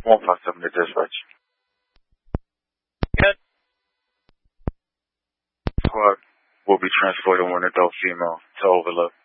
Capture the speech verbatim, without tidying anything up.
one five seven to dispatch. Good. Squad will be transporting one adult female to Overlook.